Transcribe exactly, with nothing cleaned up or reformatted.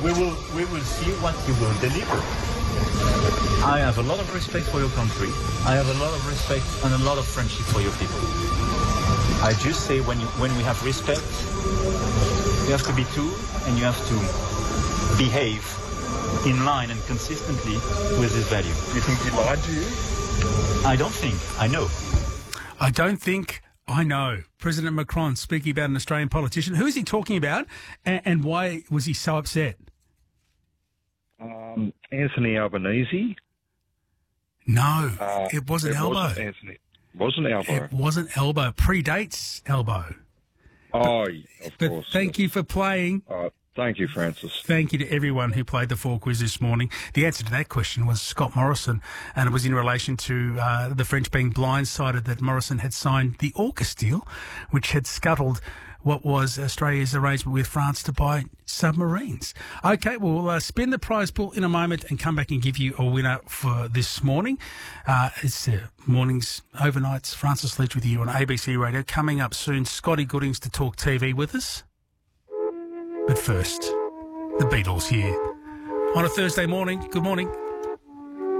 we will we will see what you will deliver. I have a lot of respect for your country. I have a lot of respect and a lot of friendship for your people. I just say when you, when we have respect, you have to be two, and you have to behave in line and consistently with this value. You think he lied to you? I don't think. I know. I don't think. I know. President Macron speaking about an Australian politician. Who is he talking about, and, and why was he so upset? Um, Anthony Albanese. No, Uh, it wasn't it Albo. Wasn't Anthony. Wasn't Albo. It wasn't Elbow. Predates Elbow. Oh, of But course. thank you for playing. Uh, thank you, Francis. Thank you to everyone who played the four quiz this morning. The answer to that question was Scott Morrison, and it was in relation to uh, the French being blindsided that Morrison had signed the AUKUS deal, which had scuttled what was Australia's arrangement with France to buy submarines. Okay, we'll uh, spin the prize pool in a moment and come back and give you a winner for this morning. Uh, it's uh, mornings, overnights. Francis Leach with you on A B C Radio. Coming up soon, Scotty Goodings to talk T V with us. But first, the Beatles here on a Thursday morning. Good morning.